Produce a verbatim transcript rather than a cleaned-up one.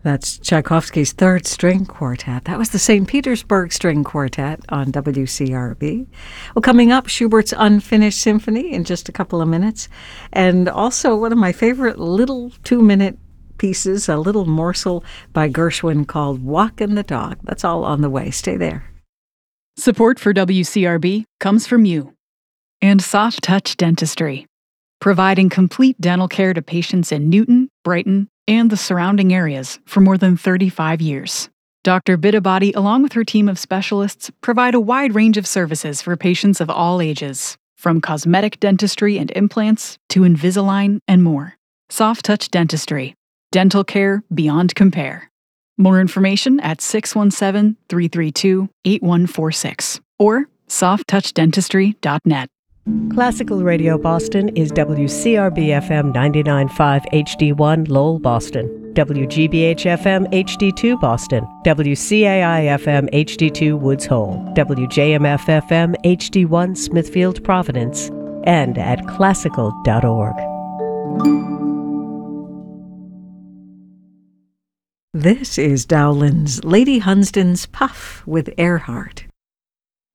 That's Tchaikovsky's Third String Quartet. That was the Saint Petersburg String Quartet on W C R B. Well, coming up, Schubert's Unfinished Symphony in just a couple of minutes. And also one of my favorite little two-minute pieces, a little morsel by Gershwin called Walkin' the Dog. That's all on the way. Stay there. Support for W C R B comes from you and Soft Touch Dentistry, providing complete dental care to patients in Newton, Brighton, and the surrounding areas for more than thirty-five years. Doctor Bitabati, along with her team of specialists, provide a wide range of services for patients of all ages, from cosmetic dentistry and implants to Invisalign and more. Soft Touch Dentistry, dental care beyond compare. More information at six one seven, three three two, eight one four six or soft touch dentistry dot net. Classical Radio Boston is W C R B F M ninety-nine point five H D one Lowell, Boston, W G B H F M H D two Boston, W C A I F M H D two Woods Hole, W J M F F M H D one Smithfield, Providence, and at classical dot org. This is Dowland's Lady Hunsdon's Puff with Earhart.